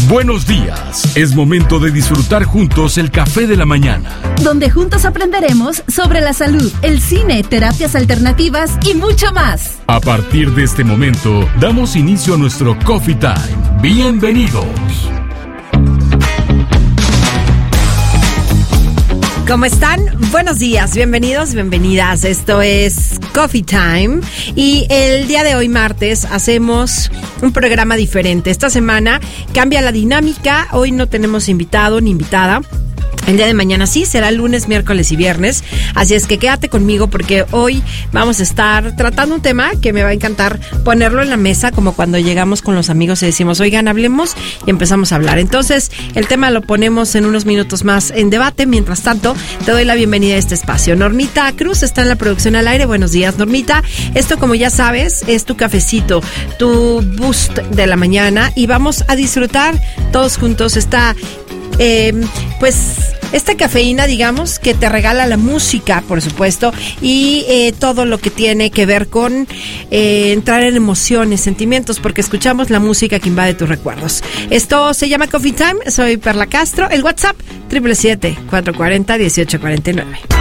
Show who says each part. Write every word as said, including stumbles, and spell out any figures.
Speaker 1: Buenos días. Es momento de disfrutar juntos el café de la mañana,
Speaker 2: donde juntos aprenderemos sobre la salud, el cine, terapias alternativas y mucho más.
Speaker 1: A partir de este momento, damos inicio a nuestro Coffee Time. Bienvenidos.
Speaker 3: ¿Cómo están? Buenos días, bienvenidos, bienvenidas. Esto es Coffee Time y el día de hoy, martes, hacemos un programa diferente. Esta semana cambia la dinámica. Hoy no tenemos invitado ni invitada. El día de mañana sí, será lunes, miércoles y viernes. Así es que quédate conmigo porque hoy vamos a estar tratando un tema que me va a encantar ponerlo en la mesa, como cuando llegamos con los amigos y decimos, oigan, hablemos, y empezamos a hablar. Entonces, el tema lo ponemos en unos minutos más en debate. Mientras tanto, te doy la bienvenida a este espacio. Normita Cruz está en la producción al aire. Buenos días, Normita. Esto, como ya sabes, es tu cafecito, tu boost de la mañana, y vamos a disfrutar todos juntos esta... Eh, pues esta cafeína, digamos, que te regala la música, por supuesto, y eh, todo lo que tiene que ver con eh, entrar en emociones, sentimientos, porque escuchamos la música que invade tus recuerdos. Esto se llama Coffee Time. Soy Perla Castro. El WhatsApp, siete siete siete, cuatro cuatro cero, uno ocho cuatro nueve.